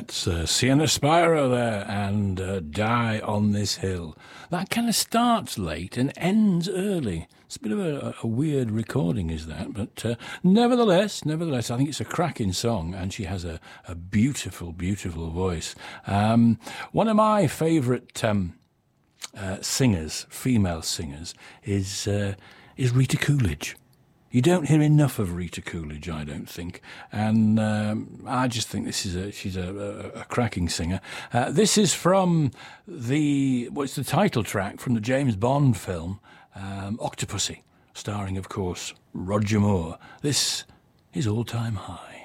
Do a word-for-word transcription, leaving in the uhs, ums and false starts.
That's uh, Sienna Spiro there, and uh, Die on This Hill. That kind of starts late and ends early. It's a bit of a, a weird recording, is that? But uh, nevertheless, nevertheless, I think it's a cracking song, and she has a, a beautiful, beautiful voice. Um, one of my favourite um, uh, singers, female singers, is uh, is Rita Coolidge. You don't hear enough of Rita Coolidge, I don't think, and um, I just think this is a she's a, a, a cracking singer. Uh, this is from the what's the title track from the James Bond film um, Octopussy, starring, of course, Roger Moore. This is All Time High.